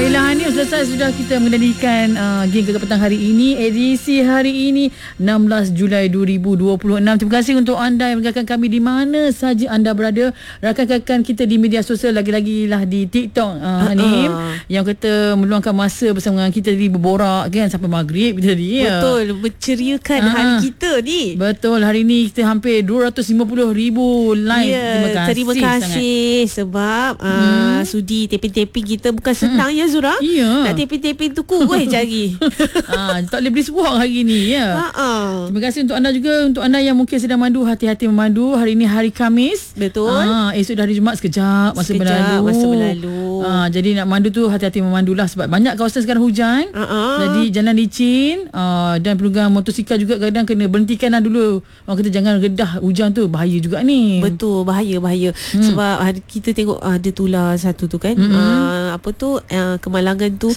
Baiklah Hanif, selesai sudah kita mengendalikan Geng Gegar Petang hari ini. Edisi hari ini 16 Julai 2026. Terima kasih untuk anda yang mendengarkan kami di mana saja anda berada. Rakan-rakan kita di media sosial, lagi-lagi lah di TikTok Hanif, yang kata meluangkan masa bersama dengan kita di berborak kan sampai maghrib tadi. Betul, menceriakan hari kita ni. Betul, hari ni kita hampir 250,000 like. Terima kasih sebab sudi taping-taping kita bukan senang ya Zura. Nak taping-taping tu kuih jari. Tak boleh beli sebuah hari ni ya. Terima kasih untuk anda juga. Untuk anda yang mungkin sedang mandu, hati-hati memandu. Hari ni hari Khamis. Betul. Esok dah hari Jumaat, sekejap masa berlalu. Jadi nak mandu tu hati-hati memandulah sebab banyak kawasan sekarang hujan. Jadi jalan licin, dan pelugang motosikal juga kadang kena berhentikan dulu. Orang kata jangan redah hujan tu, bahaya juga ni. Betul, bahaya. Sebab kita tengok ada tular satu tu kan. Apa tu Kemalangan tu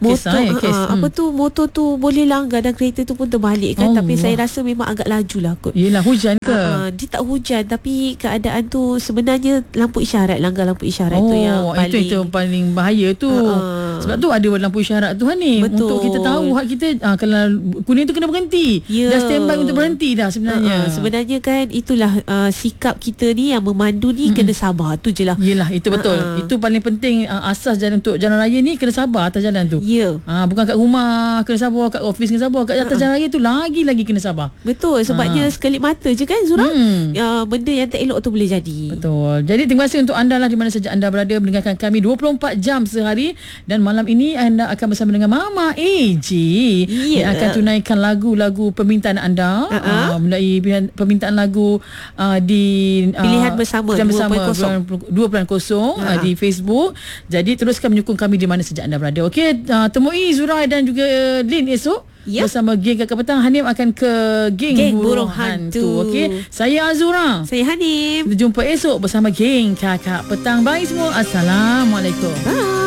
motor tu boleh langgar dan kereta tu pun terbalik kan. Tapi saya rasa memang agak laju lah kot. Yelah, hujan ke? Dia tak hujan tapi keadaan tu sebenarnya lampu isyarat, langgar lampu isyarat tu yang paling itu paling bahaya tu. Sebab tu ada lampu isyarat tu ni. Untuk kita tahu hak kita, kalau kuning tu kena berhenti. Dah standby untuk berhenti dah sebenarnya. Sebenarnya kan itulah sikap kita ni yang memandu ni, kena sabar tu je lah. Yelah, itu betul. Itu paling penting. Asas jalan untuk jalan raya ni kena sabar atas jalan tu. Bukan kat rumah kena sabar, kat office kena sabar, kat atas jalan raya tu lagi kena sabar. Betul, sebabnya sekelip mata je kan Zura, benda yang tak elok tu boleh jadi. Betul. Jadi terima kasih untuk anda lah di mana saja anda berada mendengarkan kami 24 jam sehari. Dan malam ini anda akan bersama dengan Mama AG yang akan tunaikan lagu-lagu permintaan anda. Mulai permintaan lagu di Pilihan Bersama 2.0 di Facebook. Jadi teruskan menyokong kami di mana saja anda berada. Okey, temui Zura dan juga Lin esok bersama Geng Gegar Petang. Hanif akan ke Geng Burung Hantu. Okey, saya Azura, saya Hanif. Kita jumpa esok bersama Geng Kakak Petang. Bye semua. Assalamualaikum. Bye.